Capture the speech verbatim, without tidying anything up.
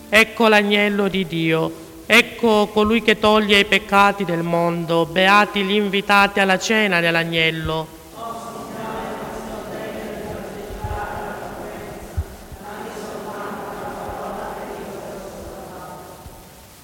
Ecco l'agnello di Dio, ecco colui che toglie i peccati del mondo, beati gli invitati alla cena dell'agnello.